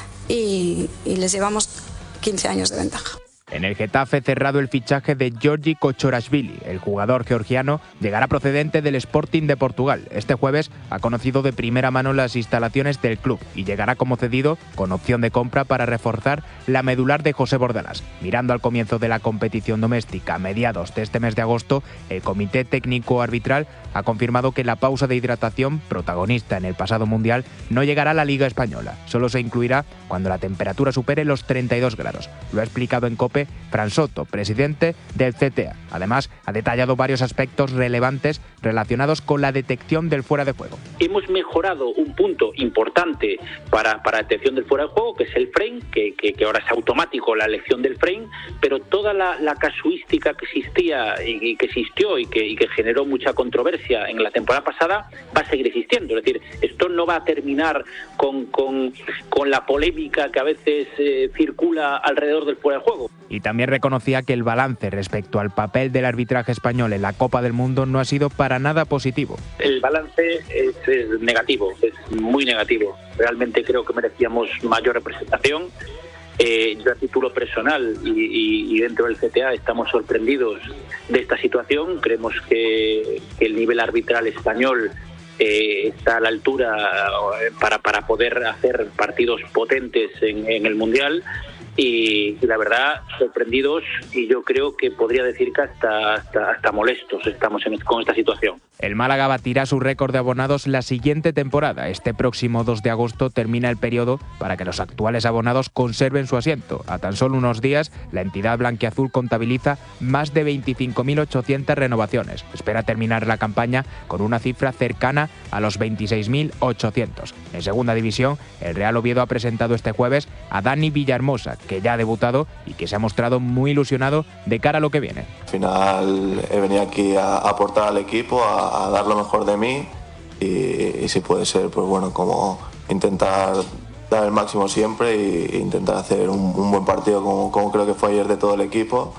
y les llevamos 15 años de ventaja. En el Getafe cerrado el fichaje de Georgi Kochorashvili. El jugador georgiano llegará procedente del Sporting de Portugal. Este jueves ha conocido de primera mano las instalaciones del club y llegará como cedido con opción de compra para reforzar la medular de José Bordalás. Mirando al comienzo de la competición doméstica a mediados de este mes de agosto, el Comité Técnico Arbitral ha confirmado que la pausa de hidratación, protagonista en el pasado Mundial, no llegará a la Liga Española. Solo se incluirá cuando la temperatura supere los 32 grados. Lo ha explicado en COPE Fran Soto, presidente del CTA. Además, ha detallado varios aspectos relevantes relacionados con la detección del fuera de juego. Hemos mejorado un punto importante para detección del fuera de juego, que es el frame, que ahora es automático la elección del frame, pero toda la casuística que existía y que existió y que generó mucha controversia en la temporada pasada va a seguir existiendo. Es decir, esto no va a terminar con la polémica que a veces circula alrededor del fuera de juego. Y también reconocía que el balance respecto al papel del arbitraje español en la Copa del Mundo no ha sido para nada positivo. El balance es negativo, es muy negativo. Realmente creo que merecíamos mayor representación. Yo a título personal y dentro del CTA estamos sorprendidos de esta situación. Creemos que el nivel arbitral español está a la altura para poder hacer partidos potentes en el Mundial. Y la verdad, sorprendidos, y yo creo que podría decir que hasta molestos estamos con esta situación. El Málaga batirá su récord de abonados la siguiente temporada. Este próximo 2 de agosto termina el periodo para que los actuales abonados conserven su asiento. A tan solo unos días, la entidad blanquiazul contabiliza más de 25.800 renovaciones. Espera terminar la campaña con una cifra cercana a los 26.800. En segunda división, el Real Oviedo ha presentado este jueves a Dani Villahermosa, que ya ha debutado y que se ha mostrado muy ilusionado de cara a lo que viene. Al final he venido aquí a aportar al equipo, a dar lo mejor de mí y si puede ser, pues bueno, como intentar dar el máximo siempre e intentar hacer un buen partido como creo que fue ayer de todo el equipo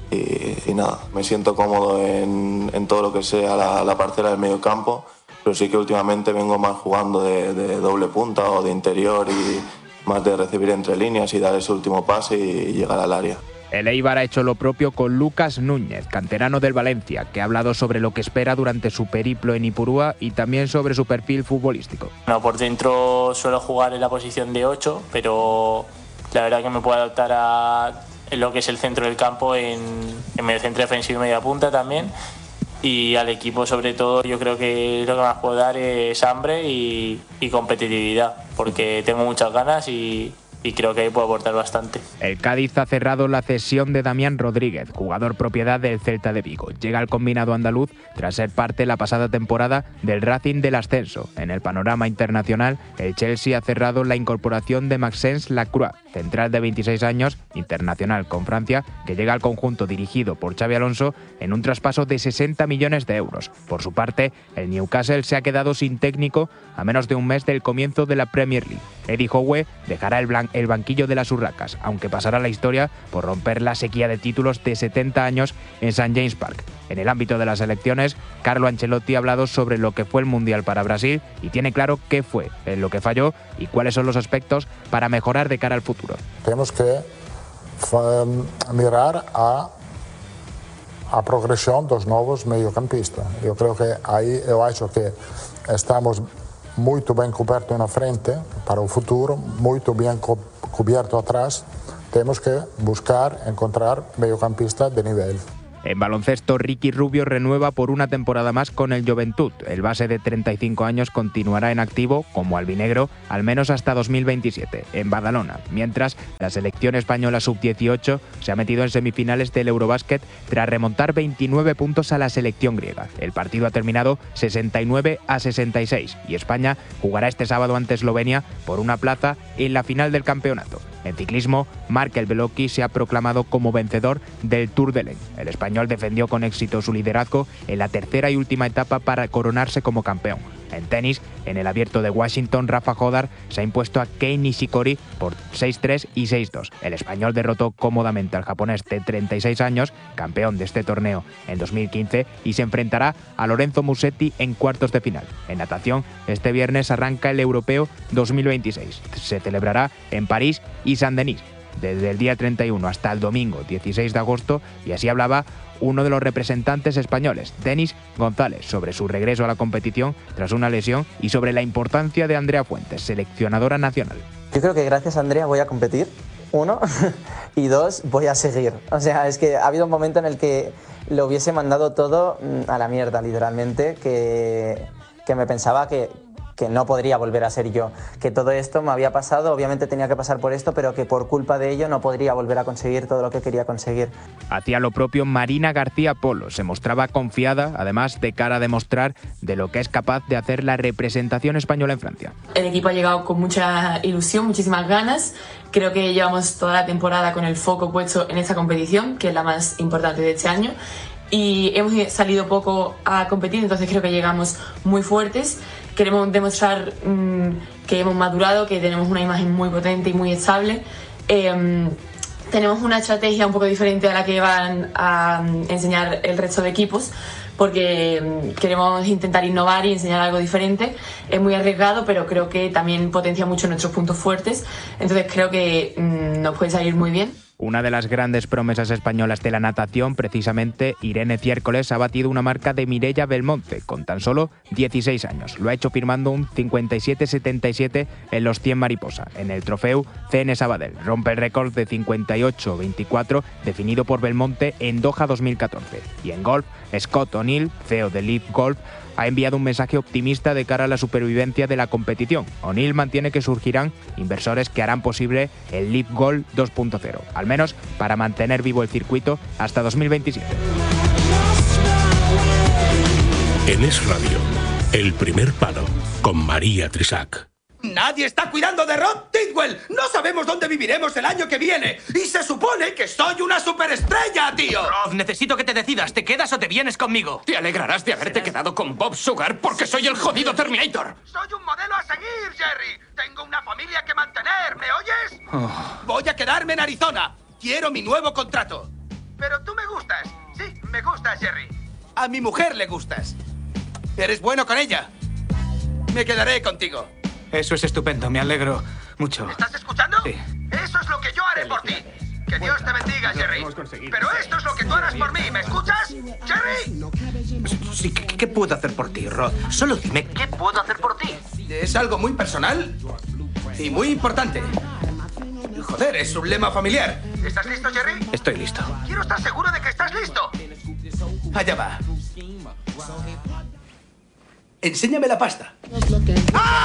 y nada, me siento cómodo en todo lo que sea la parcela del medio campo, pero sí que últimamente vengo más jugando de doble punta o de interior y más de recibir entre líneas y dar ese último pase y llegar al área. El Eibar ha hecho lo propio con Lucas Núñez, canterano del Valencia, que ha hablado sobre lo que espera durante su periplo en Ipurúa y también sobre su perfil futbolístico. Bueno, por dentro suelo jugar en la posición de 8, pero la verdad que me puedo adaptar a lo que es el centro del campo en medio centro defensivo y media punta también. y al equipo sobre todo yo creo que lo que más puedo dar es hambre y competitividad, porque tengo muchas ganas y creo que ahí puedo aportar bastante. El Cádiz ha cerrado la cesión de Damián Rodríguez, jugador propiedad del Celta de Vigo. Llega al combinado andaluz tras ser parte la pasada temporada del Racing del Ascenso. En el panorama internacional, el Chelsea ha cerrado la incorporación de Maxence Lacroix, central de 26 años, internacional con Francia, que llega al conjunto dirigido por Xabi Alonso en un traspaso de 60 millones de euros. Por su parte, el Newcastle se ha quedado sin técnico a menos de un mes del comienzo de la Premier League. Eddie Howe dejará el banquillo de las Urracas, aunque pasará la historia por romper la sequía de títulos de 70 años en St. James Park. En el ámbito de las selecciones, Carlo Ancelotti ha hablado sobre lo que fue el Mundial para Brasil y tiene claro qué fue en lo que falló y cuáles son los aspectos para mejorar de cara al futuro. Tenemos que mirar a progresión dos nuevos mediocampistas. Yo creo que ahí he hecho que estamos muy bien cubiertos en la frente para el futuro, muy bien cubierto atrás. Tenemos que buscar, encontrar mediocampistas de nivel. En baloncesto, Ricky Rubio renueva por una temporada más con el Joventut. El base de 35 años continuará en activo como albinegro al menos hasta 2027 en Badalona, mientras la selección española sub-18 se ha metido en semifinales del Eurobásquet tras remontar 29 puntos a la selección griega. El partido ha terminado 69-66 y España jugará este sábado ante Eslovenia por una plaza en la final del campeonato. En ciclismo, Marc El Veloki se ha proclamado como vencedor del Tour de l'Ain. El español defendió con éxito su liderazgo en la tercera y última etapa para coronarse como campeón. En tenis, en el Abierto de Washington, Rafa Jodar se ha impuesto a Kei Nishikori por 6-3 y 6-2. El español derrotó cómodamente al japonés de 36 años, campeón de este torneo en 2015, y se enfrentará a Lorenzo Musetti en cuartos de final. En natación, este viernes arranca el Europeo 2026. Se celebrará en París y Saint-Denis desde el día 31 hasta el domingo 16 de agosto, y así hablaba uno de los representantes españoles, Denis González, sobre su regreso a la competición tras una lesión y sobre la importancia de Andrea Fuentes, seleccionadora nacional. Yo creo que gracias a Andrea voy a competir, uno, y dos, voy a seguir. O sea, es que ha habido un momento en el que lo hubiese mandado todo a la mierda, literalmente, que me pensaba que no podría volver a ser yo, que todo esto me había pasado, obviamente tenía que pasar por esto, pero que por culpa de ello no podría volver a conseguir todo lo que quería conseguir. Hacía lo propio Marina García Polo, se mostraba confiada, además de cara a demostrar de lo que es capaz de hacer la representación española en Francia. El equipo ha llegado con mucha ilusión, muchísimas ganas. Creo que llevamos toda la temporada con el foco puesto en esta competición, que es la más importante de este año, y hemos salido poco a competir, entonces creo que llegamos muy fuertes. Queremos demostrar que hemos madurado, que tenemos una imagen muy potente y muy estable. Tenemos una estrategia un poco diferente a la que van a enseñar el resto de equipos, porque queremos intentar innovar y enseñar algo diferente. Es muy arriesgado, pero creo que también potencia mucho nuestros puntos fuertes. Entonces creo que nos puede salir muy bien. Una de las grandes promesas españolas de la natación, precisamente Irene Ciércoles, ha batido una marca de Mireia Belmonte con tan solo 16 años. Lo ha hecho firmando un 57-77 en los 100 mariposa, en el trofeo CN Sabadell. Rompe el récord de 58-24 definido por Belmonte en Doha 2014. Y en golf, Scott O'Neill, CEO de Live Golf, ha enviado un mensaje optimista de cara a la supervivencia de la competición. O'Neill mantiene que surgirán inversores que harán posible el Live Golf 2.0, al menos para mantener vivo el circuito hasta 2027. En Es Radio, El Primer Palo, con María Trisac. Nadie está cuidando de Rod Tidwell. No sabemos dónde viviremos el año que viene. Y se supone que soy una superestrella, tío. Rod, necesito que te decidas. ¿Te quedas o te vienes conmigo? Te alegrarás de haberte quedado con Bob Sugar porque soy el jodido Terminator. Soy un modelo a seguir, Jerry. Tengo una familia que mantener, ¿me oyes? Voy a quedarme en Arizona. Quiero mi nuevo contrato. Pero tú me gustas. Sí, me gustas, Jerry. A mi mujer le gustas. Eres bueno con ella. Me quedaré contigo. Eso es estupendo, me alegro mucho. ¿Estás escuchando? Sí. Eso es lo que yo haré por ti. Que Dios te bendiga, Jerry. Pero esto es lo que tú harás por mí, ¿me escuchas? ¡Jerry! Sí, ¿qué puedo hacer por ti, Rod? Solo dime, ¿qué puedo hacer por ti? Es algo muy personal y muy importante. Joder, es un lema familiar. ¿Estás listo, Jerry? Estoy listo. Quiero estar seguro de que estás listo. Allá va. Enséñame la pasta. ¡Ah!